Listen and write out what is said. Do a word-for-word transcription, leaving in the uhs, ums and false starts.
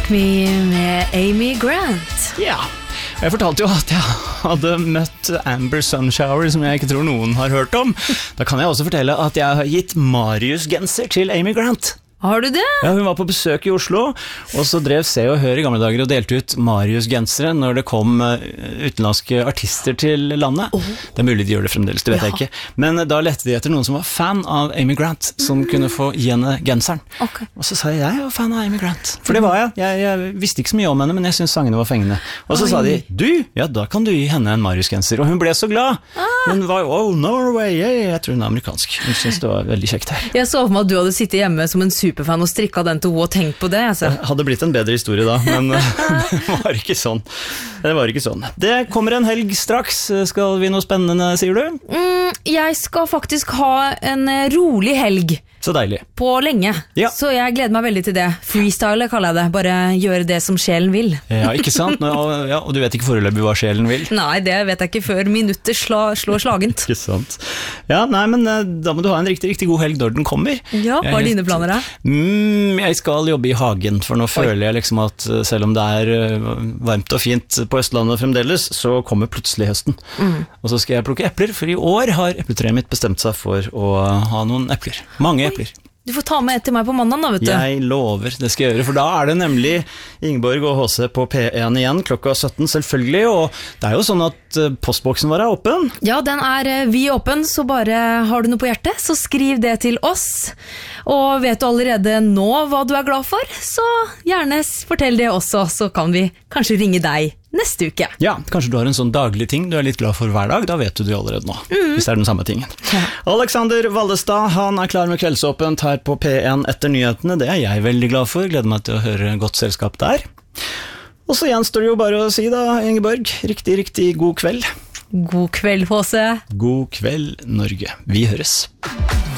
Like Me med Amy Grant. Ja, jeg fortalte jo at jeg hadde møtt Amber Sunshower, som jeg ikke tror noen har hørt om. Da kan jeg også fortelle at jeg har gitt Marius-genser til Amy Grant. Har du det? Ja, hun var på besøk i Oslo, og så drev Se og Hør i gamle dager og delte ut Marius-gensere når det kom utenlandske artister til landet. Oh. Det er mulig de gjør det fremdeles, det vet ja. jeg ikke. Men da lette de etter noen som var fan av Amy Grant, som mm. kunne få gi henne genseren. Okay. Og så sa jeg, jeg var fan av Amy Grant. For det var jeg. Jeg, jeg visste ikke så mye om henne, men jeg syntes sangene var fengende. Og så Oi. sa de, du, ja, da kan du gi henne en Marius-genser. Og hun ble så glad. Ah. Hun var, oh, Norway, yeah. Jeg tror hun er amerikansk. Hun syntes det var veldig kjekt her. Jeg så for meg at du hadde sittet hjemme som en superfan og strikka den til henne og tenkt på det. Altså. Det hadde blitt en bedre historie da, men det var ikke sånn. Det var ikke sånn. Det kommer en helg straks. Skal vi noe spennende, sier du? Mm, jeg skal faktisk ha en rolig helg. Så deilig. På lenge. Ja. Så jeg gleder meg veldig til det. Freestyle kaller jeg det. Bare gjøre det som sjelen vil. Ja, ikke sant? Nå, ja, og du vet ikke foreløpig hva sjelen vil? Nei, det vet jeg ikke før minutter slår, slår slagent. Ikke sant. Ja, nei, men da må du ha en riktig, riktig god helg når den kommer. Ja, hva er dine planer da? Mm, jeg skal jobbe i hagen, for nå Oi. føler jeg liksom at selv om det er varmt og fint på Østlandet fremdeles, så kommer plutselig høsten. Mm. Og så skal jeg plukke epler, for i år har epletreet mitt bestemt seg for å ha noen epler. Mange epler. Du får ta med et til meg på mandag da, vet du. Jeg lover, det skal jeg gjøre, for da er det nemlig Ingeborg og H C på P én igjen, klokka sytten selvfølgelig, og det er jo sånn at postboksen vår er åpen. Ja, den er vi åpen, så bare har du noe på hjertet, så skriv det til oss. Og vet du allerede nå hva du er glad for, så gjerne fortell det også, så kan vi kanskje ringe deg neste uke. Ja, kanskje du har en sånn daglig ting du er litt glad for hver dag, da vet du det allerede nå, mm. hvis det er den samme tingen. Ja. Alexander Vallestad, han er klar med kveldsåpent her på P én etter nyhetene, det er jeg veldig glad for, gleder meg til å høre godt selskap der. Og så gjenstår det jo bare å si da, Ingeborg, riktig, riktig god kveld. God kveld, H C. God kveld, Norge. Vi høres.